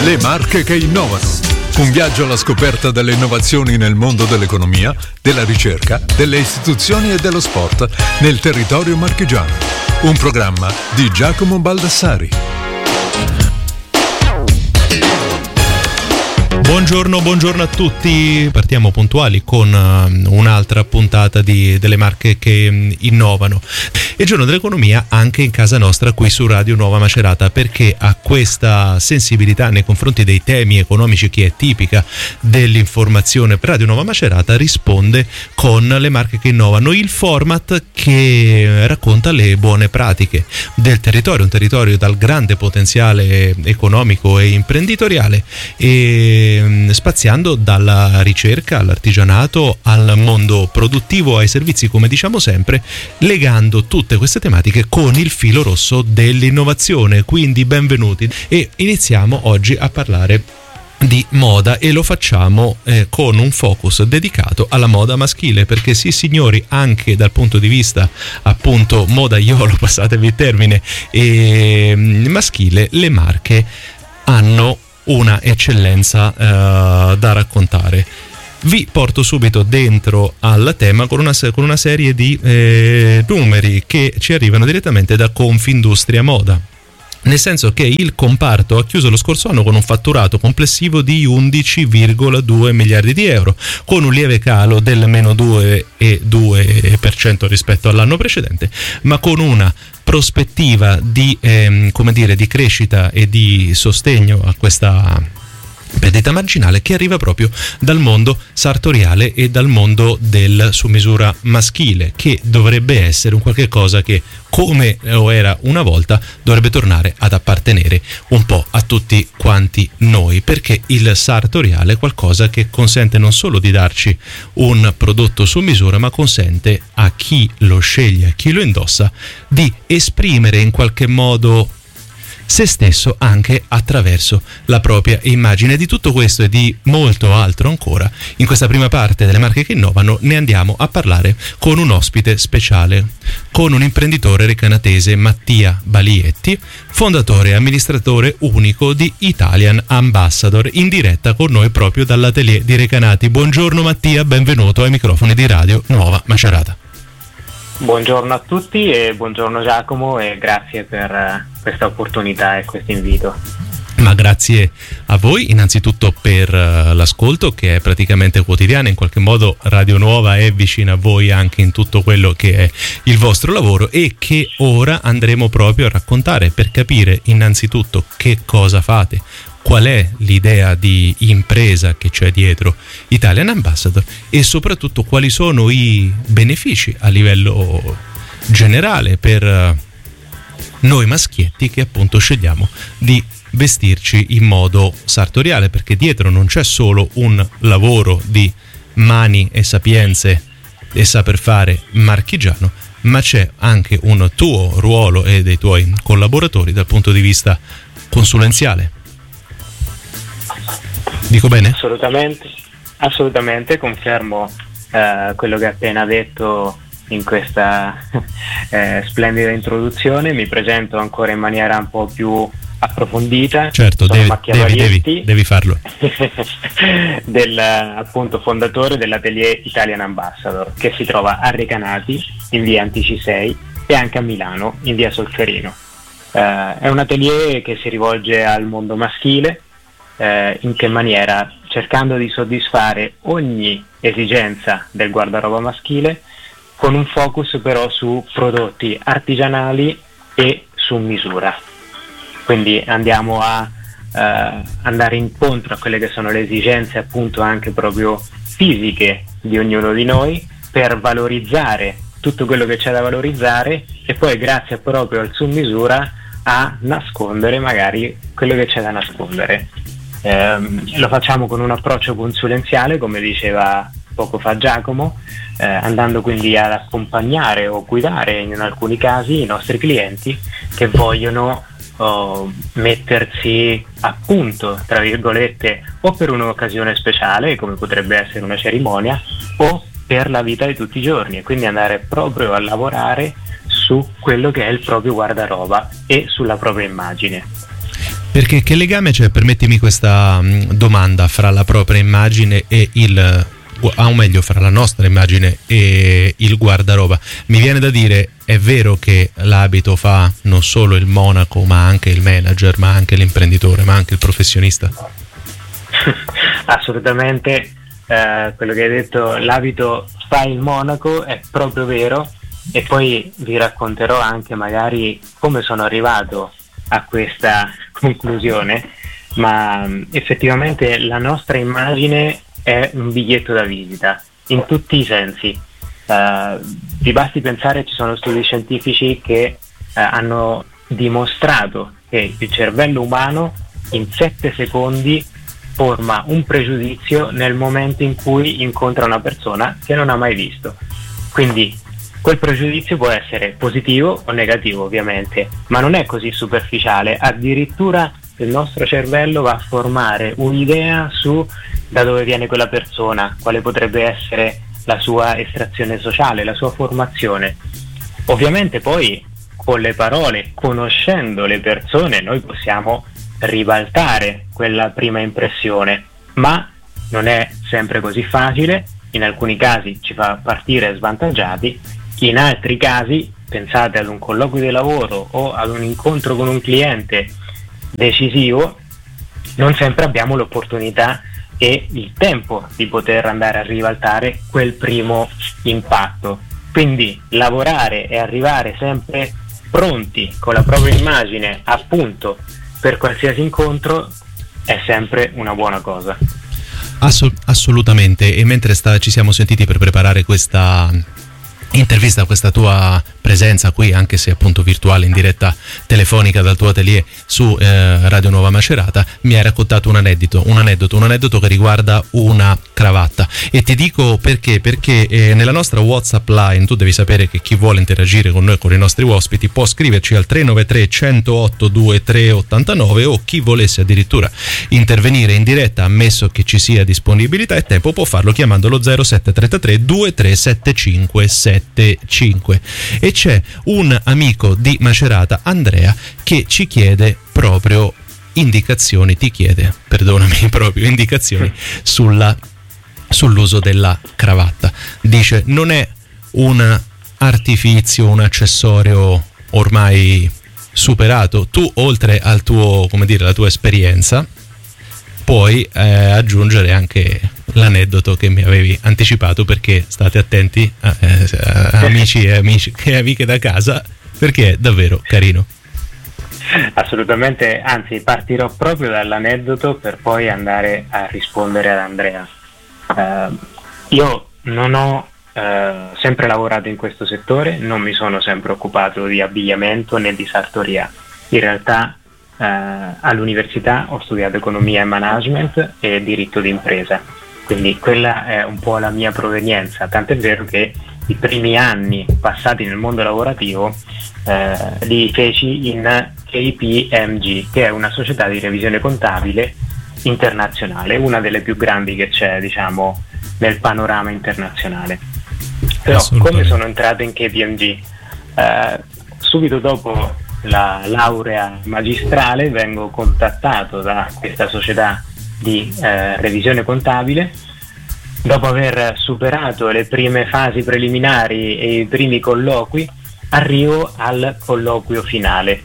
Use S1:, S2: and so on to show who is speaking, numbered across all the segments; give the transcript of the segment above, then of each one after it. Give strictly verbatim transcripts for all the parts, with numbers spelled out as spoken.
S1: Le marche che innovano. Un viaggio alla scoperta delle innovazioni nel mondo dell'economia, della ricerca, delle istituzioni e dello sport nel territorio marchigiano. Un programma di Giacomo Baldassari.
S2: Buongiorno, buongiorno a tutti. Partiamo puntuali con uh, un'altra puntata di, delle marche che um, innovano. È il giorno dell'economia anche in casa nostra qui su Radio Nuova Macerata, perché a questa sensibilità nei confronti dei temi economici che è tipica dell'informazione per Radio Nuova Macerata risponde con le marche che innovano, il format che racconta le buone pratiche del territorio, un territorio dal grande potenziale economico e imprenditoriale, e spaziando dalla ricerca all'artigianato al mondo produttivo, ai servizi, come diciamo sempre, legando tutte queste tematiche con il filo rosso dell'innovazione. Quindi benvenuti, e iniziamo oggi a parlare di moda, e lo facciamo eh, con un focus dedicato alla moda maschile, perché sì signori, anche dal punto di vista appunto modaiolo, passatevi il termine, e maschile, le marche hanno una eccellenza uh, da raccontare. Vi porto subito dentro al tema con una, con una serie di eh, numeri che ci arrivano direttamente da Confindustria Moda. Nel senso che il comparto ha chiuso lo scorso anno con un fatturato complessivo di undici virgola due miliardi di euro, con un lieve calo del meno due virgola due per cento rispetto all'anno precedente, ma con una prospettiva di, ehm, come dire, di crescita e di sostegno a questa perdita marginale che arriva proprio dal mondo sartoriale e dal mondo del su misura maschile, che dovrebbe essere un qualche cosa che, come lo era una volta, dovrebbe tornare ad appartenere un po' a tutti quanti noi, perché il sartoriale è qualcosa che consente non solo di darci un prodotto su misura, ma consente a chi lo sceglie, a chi lo indossa, di esprimere in qualche modo se stesso anche attraverso la propria immagine. Di tutto questo e di molto altro ancora, in questa prima parte delle marche che innovano, ne andiamo a parlare con un ospite speciale, con un imprenditore recanatese, Mattia Balietti, fondatore e amministratore unico di Italian Ambassador, in diretta con noi proprio dall'atelier di Recanati. Buongiorno Mattia, benvenuto ai microfoni di Radio Nuova Macerata.
S3: Buongiorno a tutti e buongiorno Giacomo, e grazie per questa opportunità e questo invito.
S2: Ma grazie a voi innanzitutto per uh, l'ascolto, che è praticamente quotidiano. In qualche modo Radio Nuova è vicina a voi anche in tutto quello che è il vostro lavoro, e che ora andremo proprio a raccontare, per capire innanzitutto che cosa fate, qual è l'idea di impresa che c'è dietro Italian Ambassador, e soprattutto quali sono i benefici a livello generale per noi maschietti che appunto scegliamo di vestirci in modo sartoriale, perché dietro non c'è solo un lavoro di mani e sapienze e saper fare marchigiano, ma c'è anche un tuo ruolo e dei tuoi collaboratori dal punto di vista consulenziale. Dico bene?
S3: Assolutamente, assolutamente, confermo eh, quello che hai appena detto in questa eh, splendida introduzione. Mi presento ancora in maniera un po' più approfondita.
S2: Certo,
S3: Sono
S2: devi,
S3: Mattia
S2: devi,
S3: Balietti,
S2: devi, devi farlo.
S3: del appunto fondatore dell'atelier Italian Ambassador, che si trova a Recanati in via Antici sei e anche a Milano in via Solferino. Eh, è un atelier che si rivolge al mondo maschile. Eh, in che maniera? Cercando di soddisfare ogni esigenza del guardaroba maschile, con un focus però su prodotti artigianali e su misura. Quindi andiamo a eh, andare incontro a quelle che sono le esigenze appunto anche proprio fisiche di ognuno di noi, per valorizzare tutto quello che c'è da valorizzare, e poi grazie proprio al su misura a nascondere magari quello che c'è da nascondere. Eh, lo facciamo con un approccio consulenziale, come diceva poco fa Giacomo, eh, andando quindi ad accompagnare o guidare in alcuni casi i nostri clienti che vogliono oh, mettersi a punto, tra virgolette, o per un'occasione speciale come potrebbe essere una cerimonia, o per la vita di tutti i giorni, e quindi andare proprio a lavorare su quello che è il proprio guardaroba e sulla propria immagine.
S2: Perché che legame c'è, permettimi questa mh, domanda, fra la propria immagine e il, o meglio, fra la nostra immagine e il guardaroba? Mi viene da dire, è vero che l'abito fa non solo il monaco, ma anche il manager, ma anche l'imprenditore, ma anche il professionista?
S3: Assolutamente, eh, quello che hai detto, l'abito fa il monaco, è proprio vero, e poi vi racconterò anche magari come sono arrivato a questa conclusione, ma effettivamente la nostra immagine è un biglietto da visita in tutti i sensi. Uh, vi basti pensare, ci sono studi scientifici che uh, hanno dimostrato che il cervello umano in sette secondi forma un pregiudizio nel momento in cui incontra una persona che non ha mai visto. Quindi quel pregiudizio può essere positivo o negativo, ovviamente, ma non è così superficiale. Addirittura il nostro cervello va a formare un'idea su da dove viene quella persona, quale potrebbe essere la sua estrazione sociale, la sua formazione. Ovviamente poi con le parole, conoscendo le persone, noi possiamo ribaltare quella prima impressione, ma non è sempre così facile. In alcuni casi ci fa partire svantaggiati, in altri casi, pensate ad un colloquio di lavoro o ad un incontro con un cliente decisivo, non sempre abbiamo l'opportunità e il tempo di poter andare a ribaltare quel primo impatto. Quindi lavorare e arrivare sempre pronti con la propria immagine a punto per qualsiasi incontro è sempre una buona cosa.
S2: Assol- assolutamente. E mentre sta, ci siamo sentiti per preparare questa intervista, questa tua presenza qui, anche se appunto virtuale, in diretta telefonica dal tuo atelier su eh, Radio Nuova Macerata, mi hai raccontato un aneddoto, un aneddoto, un aneddoto che riguarda una cravatta. E ti dico perché, perché eh, nella nostra WhatsApp line, tu devi sapere che chi vuole interagire con noi, con i nostri ospiti, può scriverci al tre nove tre, centootto, ventitré ottantanove, o chi volesse addirittura intervenire in diretta, ammesso che ci sia disponibilità e tempo, può farlo chiamando lo zero sette tre tre due tre sette cinque sette cinque. E c'è un amico di Macerata, Andrea, che ci chiede proprio indicazioni, ti chiede, perdonami, proprio indicazioni sulla, sull'uso della cravatta. Dice: non è un artifizio, un accessorio ormai superato. Tu, oltre al tuo, come dire, la tua esperienza, puoi eh, aggiungere anche l'aneddoto che mi avevi anticipato, perché state attenti, eh, amici e amici e amiche da casa, perché è davvero carino.
S3: Assolutamente, anzi partirò proprio dall'aneddoto per poi andare a rispondere ad Andrea. Uh, io non ho uh, sempre lavorato in questo settore, non mi sono sempre occupato di abbigliamento né di sartoria. In realtà uh, all'università ho studiato economia e management e diritto d'impresa. Quindi quella è un po' la mia provenienza, tant'è vero che i primi anni passati nel mondo lavorativo eh, li feci in K P M G, che è una società di revisione contabile internazionale, una delle più grandi che c'è, diciamo, nel panorama internazionale. Però come sono entrato in K P M G? Eh, subito dopo la laurea magistrale vengo contattato da questa società di eh, revisione contabile. Dopo aver superato le prime fasi preliminari e i primi colloqui, arrivo al colloquio finale.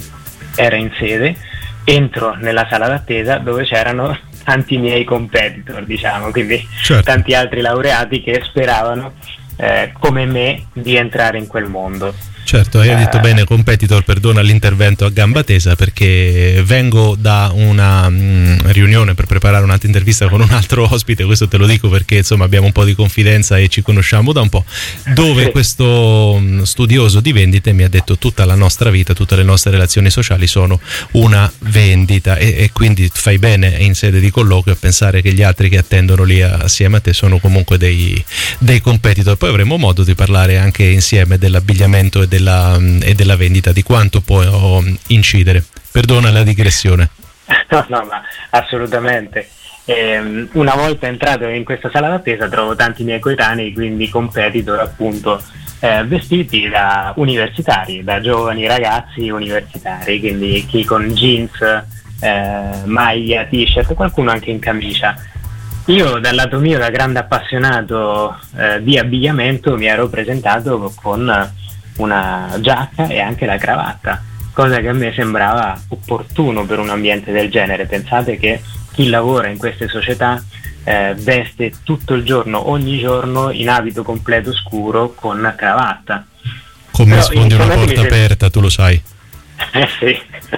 S3: Era in sede, entro nella sala d'attesa dove c'erano tanti miei competitor, diciamo, quindi certo, tanti altri laureati che speravano eh, come me di entrare in quel mondo.
S2: Certo, hai detto bene competitor, perdona l'intervento a gamba tesa, perché vengo da una mh, riunione per preparare un'altra intervista con un altro ospite, questo te lo dico perché insomma abbiamo un po' di confidenza e ci conosciamo da un po', dove sì, questo mh, studioso di vendite mi ha detto: tutta la nostra vita, tutte le nostre relazioni sociali sono una vendita, e, e quindi fai bene in sede di colloquio a pensare che gli altri che attendono lì assieme a te sono comunque dei, dei competitor. Poi avremo modo di parlare anche insieme dell'abbigliamento e Della, e della vendita, di quanto può incidere. Perdona la digressione.
S3: No, no, ma assolutamente. Eh, una volta entrato in questa sala d'attesa trovo tanti miei coetanei, quindi competitor appunto, eh, vestiti da universitari, da giovani ragazzi universitari, quindi chi con jeans eh, maglia, t-shirt, qualcuno anche in camicia. Io dal lato mio, da grande appassionato eh, di abbigliamento, mi ero presentato con una giacca e anche la cravatta, cosa che a me sembrava opportuno per un ambiente del genere. Pensate che chi lavora in queste società eh, veste tutto il giorno, ogni giorno, in abito completo scuro con cravatta.
S2: Come sfondi una porta mi... aperta, tu lo sai.
S3: Eh sì,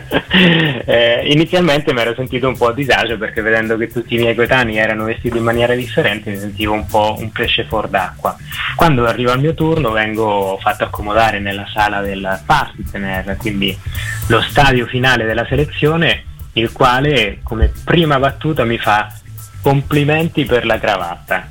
S3: eh, inizialmente mi ero sentito un po' a disagio, perché vedendo che tutti i miei coetanei erano vestiti in maniera differente mi sentivo un po' un pesce fuor d'acqua. Quando arriva il mio turno vengo fatto accomodare nella sala del partner, quindi lo stadio finale della selezione, il quale come prima battuta mi fa: complimenti per la cravatta.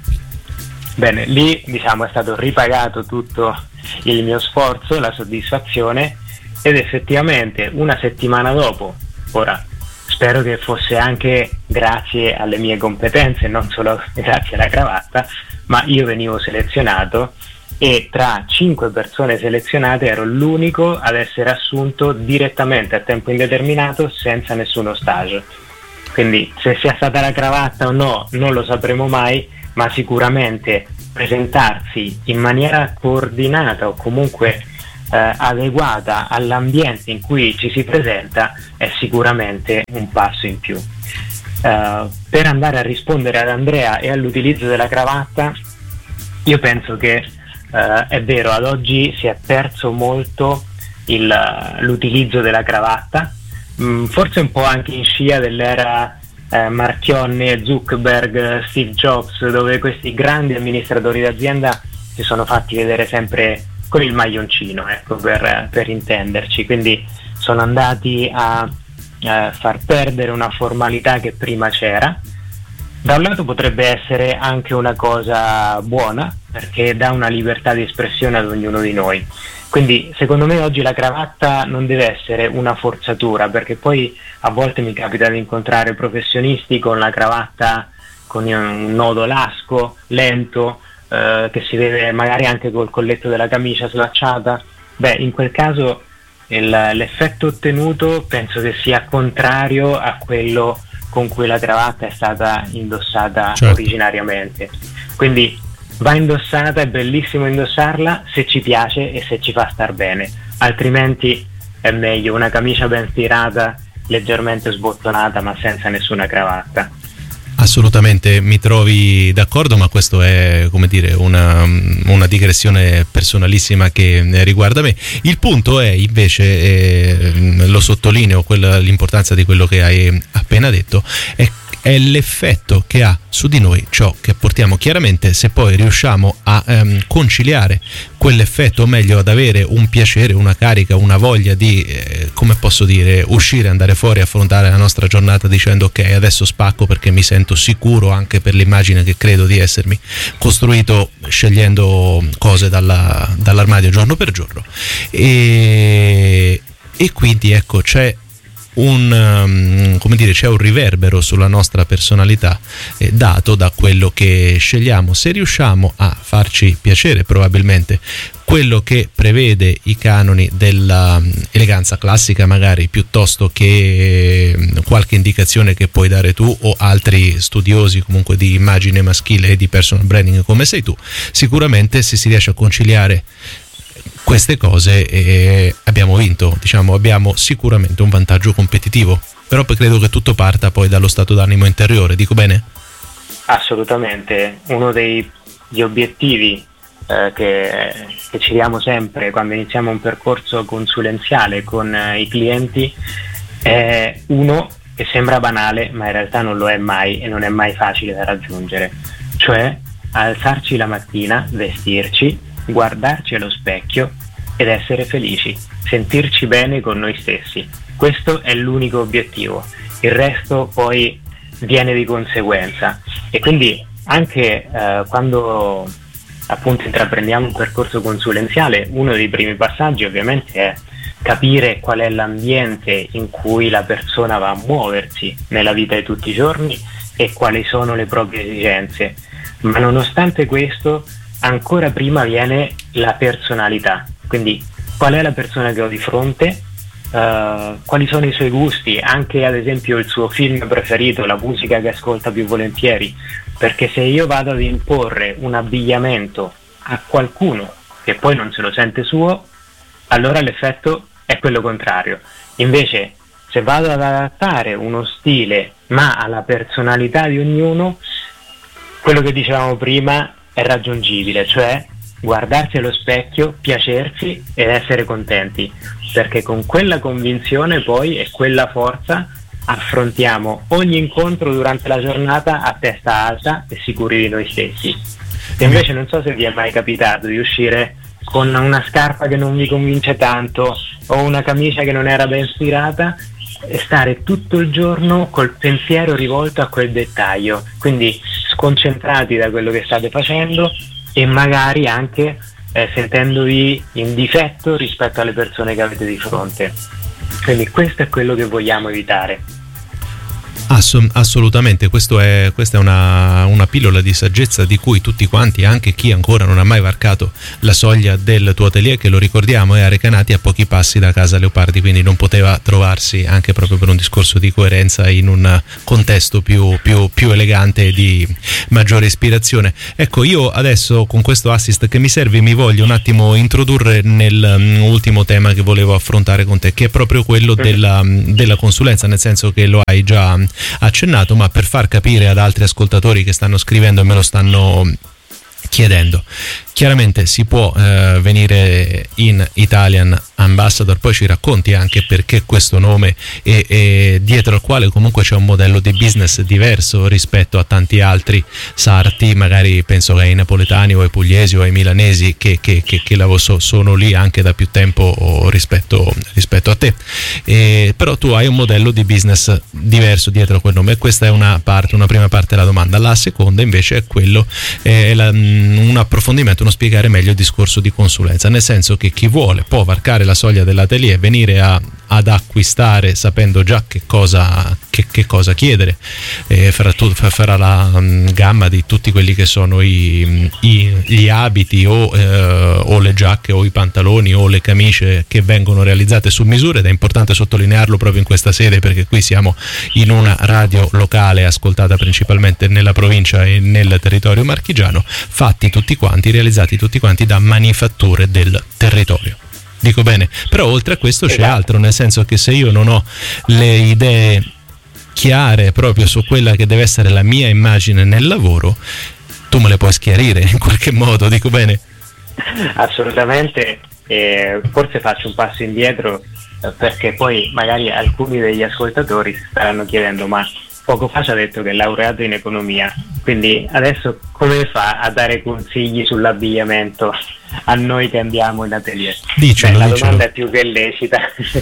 S3: Bene, lì diciamo è stato ripagato tutto il mio sforzo, la soddisfazione. Ed effettivamente una settimana dopo, ora spero che fosse anche grazie alle mie competenze, non solo grazie alla cravatta, ma io venivo selezionato e tra cinque persone selezionate ero l'unico ad essere assunto direttamente a tempo indeterminato senza nessuno stage. Quindi se sia stata la cravatta o no non lo sapremo mai, ma sicuramente presentarsi in maniera coordinata o comunque Eh, adeguata all'ambiente in cui ci si presenta è sicuramente un passo in più. Eh, per andare a rispondere ad Andrea e all'utilizzo della cravatta, io penso che eh, è vero, ad oggi si è perso molto il, l'utilizzo della cravatta, mh, forse un po' anche in scia dell'era eh, Marchionne, Zuckerberg, Steve Jobs, dove questi grandi amministratori d'azienda si sono fatti vedere sempre con il maglioncino, ecco, per, per intenderci. Quindi sono andati a, a far perdere una formalità che prima c'era. Da un lato potrebbe essere anche una cosa buona, perché dà una libertà di espressione ad ognuno di noi. Quindi secondo me oggi la cravatta non deve essere una forzatura, perché poi a volte mi capita di incontrare professionisti con la cravatta con un nodo lasco, lento, Uh, che si vede magari anche col colletto della camicia slacciata. Beh, in quel caso il, l'effetto ottenuto penso che sia contrario a quello con cui la cravatta è stata indossata, certo, originariamente. Quindi va indossata, è bellissimo indossarla se ci piace e se ci fa star bene, altrimenti è meglio una camicia ben stirata, leggermente sbottonata, ma senza nessuna cravatta.
S2: Assolutamente, mi trovi d'accordo, ma questo è, come dire, una, una digressione personalissima che riguarda me. Il punto è invece, eh, lo sottolineo, quella, l'importanza di quello che hai appena detto, è è l'effetto che ha su di noi ciò che portiamo. Chiaramente, se poi riusciamo a ehm, conciliare quell'effetto, o meglio ad avere un piacere, una carica, una voglia di, eh, come posso dire, uscire, andare fuori, affrontare la nostra giornata dicendo ok, adesso spacco perché mi sento sicuro, anche per l'immagine che credo di essermi costruito scegliendo cose dalla, dall'armadio giorno per giorno, e, e quindi ecco c'è un um, come dire c'è un riverbero sulla nostra personalità eh, dato da quello che scegliamo. Se riusciamo a farci piacere, probabilmente quello che prevede i canoni dell'eleganza classica, magari, piuttosto che eh, qualche indicazione che puoi dare tu o altri studiosi comunque di immagine maschile e di personal branding come sei tu, sicuramente se si riesce a conciliare queste cose eh, abbiamo vinto, diciamo, abbiamo sicuramente un vantaggio competitivo. Però poi credo che tutto parta poi dallo stato d'animo interiore, dico bene?
S3: Assolutamente, uno dei gli obiettivi eh, che, che ci diamo sempre quando iniziamo un percorso consulenziale con eh, i clienti è uno che sembra banale, ma in realtà non lo è mai e non è mai facile da raggiungere, cioè alzarci la mattina, vestirci, guardarci allo specchio ed essere felici, sentirci bene con noi stessi. Questo è l'unico obiettivo, il resto poi viene di conseguenza. E quindi anche eh, quando appunto intraprendiamo un percorso consulenziale, uno dei primi passaggi ovviamente è capire qual è l'ambiente in cui la persona va a muoversi nella vita di tutti i giorni e quali sono le proprie esigenze. Ma nonostante questo, ancora prima viene la personalità, quindi qual è la persona che ho di fronte, uh, quali sono i suoi gusti, anche ad esempio il suo film preferito, la musica che ascolta più volentieri, perché se io vado ad imporre un abbigliamento a qualcuno che poi non se lo sente suo, allora l'effetto è quello contrario. Invece se vado ad adattare uno stile ma alla personalità di ognuno, quello che dicevamo prima è raggiungibile, cioè guardarsi allo specchio, piacersi ed essere contenti, perché con quella convinzione poi e quella forza affrontiamo ogni incontro durante la giornata a testa alta e sicuri di noi stessi. E invece non so se vi è mai capitato di uscire con una scarpa che non vi convince tanto o una camicia che non era ben stirata e stare tutto il giorno col pensiero rivolto a quel dettaglio, quindi sconcentrati da quello che state facendo e magari anche eh, sentendovi in difetto rispetto alle persone che avete di fronte. Quindi questo è quello che vogliamo evitare.
S2: Ass- assolutamente, questo è, questa è una, una pillola di saggezza di cui tutti quanti, anche chi ancora non ha mai varcato la soglia del tuo atelier, che lo ricordiamo è a Recanati, a pochi passi da casa Leopardi, quindi non poteva trovarsi, anche proprio per un discorso di coerenza, in un contesto più, più, più elegante e di maggiore ispirazione. Ecco, io adesso con questo assist che mi serve mi voglio un attimo introdurre nell'ultimo um, tema che volevo affrontare con te, che è proprio quello della, della consulenza, nel senso che lo hai già accennato, ma per far capire ad altri ascoltatori che stanno scrivendo e me lo stanno chiedendo. Chiaramente si può eh, venire in Italian Ambassador, poi ci racconti anche perché questo nome e, e dietro al quale comunque c'è un modello di business diverso rispetto a tanti altri sarti, magari penso ai napoletani o ai pugliesi o ai milanesi che, che, che, che la so, sono lì anche da più tempo rispetto, rispetto a te, e, però tu hai un modello di business diverso dietro a quel nome, e questa è una parte, una prima parte della domanda. La seconda invece è quello, è la, un approfondimento, uno spiegare meglio il discorso di consulenza, nel senso che chi vuole può varcare la soglia dell'atelier e venire a, ad acquistare sapendo già che cosa, che, che cosa chiedere, e farà, tu, farà la um, gamma di tutti quelli che sono i, i, gli abiti o, eh, o le giacche o i pantaloni o le camicie che vengono realizzate su misura, ed è importante sottolinearlo proprio in questa sede perché qui siamo in una radio locale ascoltata principalmente nella provincia e nel territorio marchigiano, fatti tutti quanti, realizzati tutti quanti da manifatture del territorio. Dico bene? Però oltre a questo c'è altro, nel senso che se io non ho le idee chiare proprio su quella che deve essere la mia immagine nel lavoro, tu me le puoi schiarire in qualche modo, dico bene?
S3: Assolutamente, eh, forse faccio un passo indietro eh, perché poi magari alcuni degli ascoltatori si staranno chiedendo: ma poco fa ci ha detto che è laureato in economia, quindi adesso come fa a dare consigli sull'abbigliamento a noi che andiamo in atelier?
S2: Dicelo,
S3: Beh, la
S2: dicelo.
S3: domanda è più che lecita,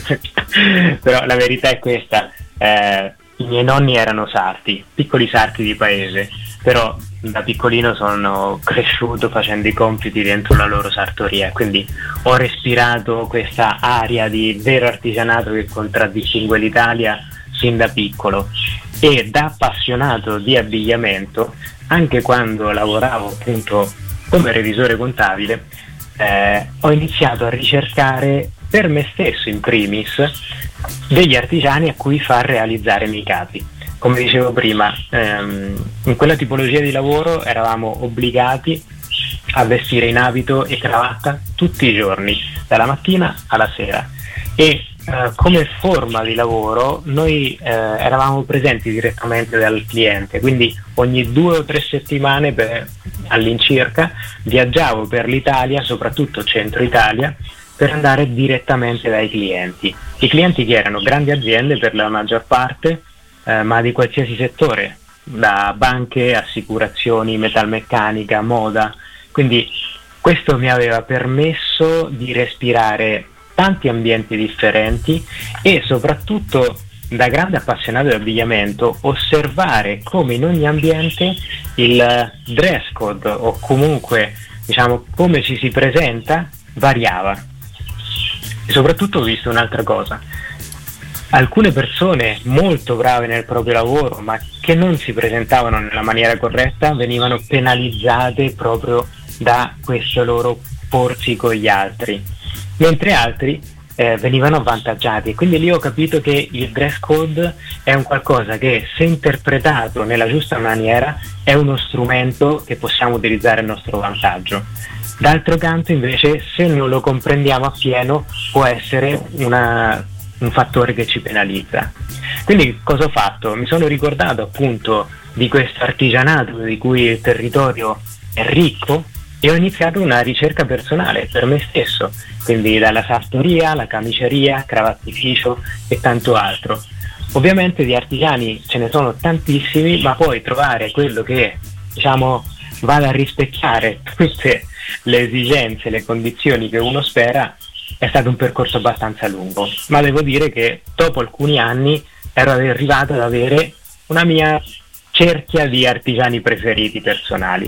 S3: però la verità è questa. Eh, i miei nonni erano sarti, piccoli sarti di paese, però da piccolino sono cresciuto facendo i compiti dentro la loro sartoria, quindi ho respirato questa aria di vero artigianato che contraddistingue l'Italia sin da piccolo. E da appassionato di abbigliamento, anche quando lavoravo appunto come revisore contabile, eh, ho iniziato a ricercare per me stesso in primis degli artigiani a cui far realizzare i miei capi. Come dicevo prima, ehm, in quella tipologia di lavoro eravamo obbligati a vestire in abito e cravatta tutti i giorni, dalla mattina alla sera, e Uh, come forma di lavoro noi uh, eravamo presenti direttamente dal cliente, quindi ogni due o tre settimane per, all'incirca viaggiavo per l'Italia, soprattutto centro Italia, per andare direttamente dai clienti. I clienti che erano grandi aziende per la maggior parte, uh, ma di qualsiasi settore, da banche, assicurazioni, metalmeccanica, moda, quindi questo mi aveva permesso di respirare tanti ambienti differenti e soprattutto, da grande appassionato di abbigliamento, osservare come in ogni ambiente il dress code, o comunque diciamo come ci si presenta, variava. E soprattutto ho visto un'altra cosa: alcune persone molto brave nel proprio lavoro ma che non si presentavano nella maniera corretta venivano penalizzate proprio da questo loro porsi con gli altri, mentre altri eh, venivano avvantaggiati, e quindi lì ho capito che il dress code è un qualcosa che, se interpretato nella giusta maniera, è uno strumento che possiamo utilizzare a nostro vantaggio. D'altro canto invece, se non lo comprendiamo appieno, può essere una, un fattore che ci penalizza. Quindi cosa ho fatto? Mi sono ricordato appunto di questo artigianato di cui il territorio è ricco, e ho iniziato una ricerca personale per me stesso, quindi dalla sartoria alla camiceria, cravattificio e tanto altro. Ovviamente di artigiani ce ne sono tantissimi, ma poi trovare quello che, diciamo, vada a rispecchiare tutte le esigenze, le condizioni che uno spera, è stato un percorso abbastanza lungo, ma devo dire che dopo alcuni anni ero arrivato ad avere una mia cerchia di artigiani preferiti personali,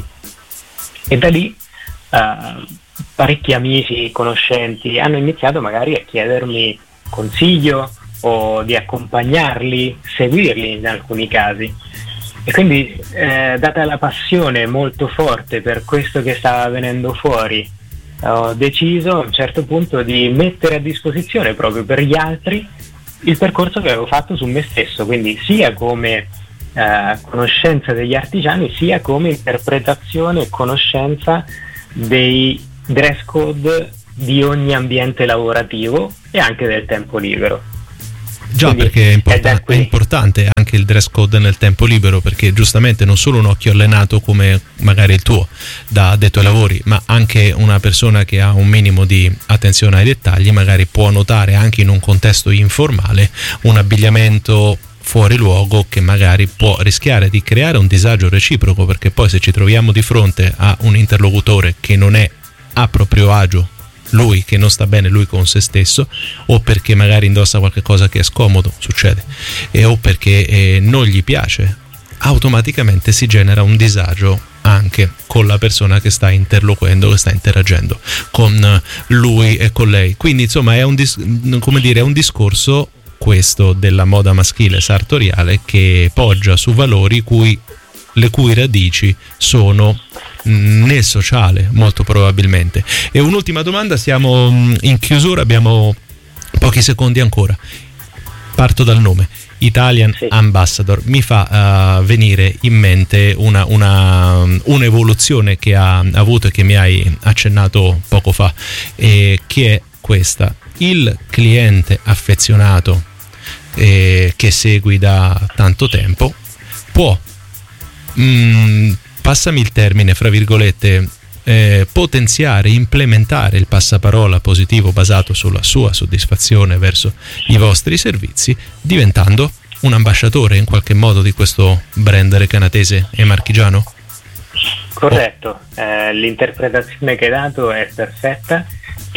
S3: e da lì uh, parecchi amici, conoscenti hanno iniziato magari a chiedermi consiglio o di accompagnarli, seguirli in alcuni casi. E quindi, eh, data la passione molto forte per questo che stava venendo fuori, ho deciso a un certo punto di mettere a disposizione proprio per gli altri il percorso che avevo fatto su me stesso, quindi sia come eh, conoscenza degli artigiani, sia come interpretazione e conoscenza dei dress code di ogni ambiente lavorativo e anche del tempo libero.
S2: Già, quindi, perché è, import- è importante anche il dress code nel tempo libero, perché giustamente non solo un occhio allenato come magari il tuo da addetto ai lavori, ma anche una persona che ha un minimo di attenzione ai dettagli magari può notare anche in un contesto informale un abbigliamento fuori luogo che magari può rischiare di creare un disagio reciproco, perché poi se ci troviamo di fronte a un interlocutore che non è a proprio agio, lui che non sta bene lui con se stesso, o perché magari indossa qualche cosa che è scomodo, succede, e o perché eh, non gli piace, automaticamente si genera un disagio anche con la persona che sta interloquendo, che sta interagendo con lui e con lei. Quindi insomma è un, dis- come dire, è un discorso questo della moda maschile sartoriale che poggia su valori cui le cui radici sono nel sociale, molto probabilmente. E un'ultima domanda, siamo in chiusura, abbiamo pochi secondi ancora. Parto dal nome Italian sì. Ambassador. Mi fa uh, venire in mente una, una, un'evoluzione che ha avuto e che mi hai accennato poco fa, e che è questa: il cliente affezionato eh, che segui da tanto tempo può Mm, passami il termine, fra virgolette, eh, potenziare, implementare il passaparola positivo basato sulla sua soddisfazione verso i vostri servizi, diventando un ambasciatore in qualche modo di questo brand recanatese e marchigiano?
S3: Corretto, eh, l'interpretazione che hai dato è perfetta,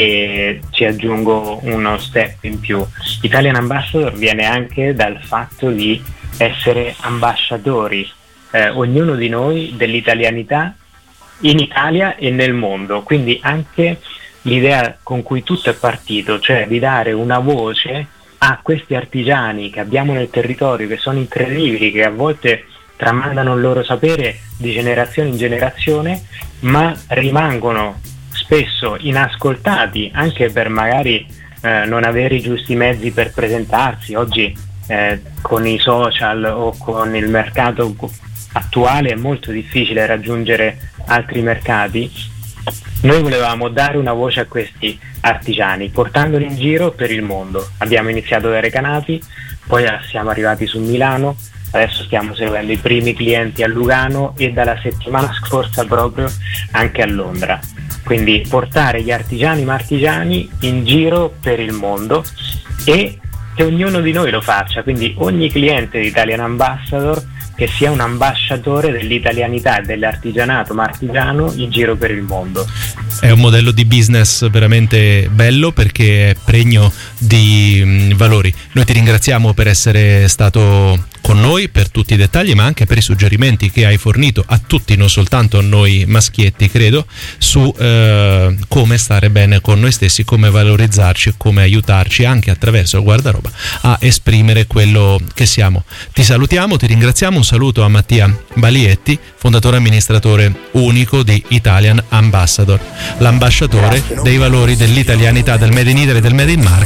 S3: e ci aggiungo uno step in più. Italian Ambassador viene anche dal fatto di essere ambasciatori Eh, ognuno di noi dell'italianità in Italia e nel mondo, quindi anche l'idea con cui tutto è partito, cioè di dare una voce a questi artigiani che abbiamo nel territorio, che sono incredibili, che a volte tramandano il loro sapere di generazione in generazione, ma rimangono spesso inascoltati anche per magari eh, non avere i giusti mezzi per presentarsi. Oggi eh, con i social o con il mercato attuale è molto difficile raggiungere altri mercati. Noi volevamo dare una voce a questi artigiani portandoli in giro per il mondo. Abbiamo iniziato da Recanati, poi siamo arrivati su Milano, adesso stiamo seguendo i primi clienti a Lugano e dalla settimana scorsa proprio anche a Londra. Quindi portare gli artigiani marchigiani in giro per il mondo e che ognuno di noi lo faccia, quindi ogni cliente di Italian Ambassador che sia un ambasciatore dell'italianità e dell'artigianato marchigiano in giro per il mondo.
S2: È un modello di business veramente bello, perché è pregno di mh, valori. Noi ti ringraziamo per essere stato con noi, per tutti i dettagli, ma anche per i suggerimenti che hai fornito a tutti, non soltanto a noi maschietti, credo, su eh, come stare bene con noi stessi, come valorizzarci, come aiutarci anche attraverso il guardaroba a esprimere quello che siamo. Ti salutiamo, ti ringraziamo. Un saluto a Mattia Balietti, fondatore e amministratore unico di Italian Ambassador, l'ambasciatore dei valori dell'italianità, del Made in Italy e del Made in Marche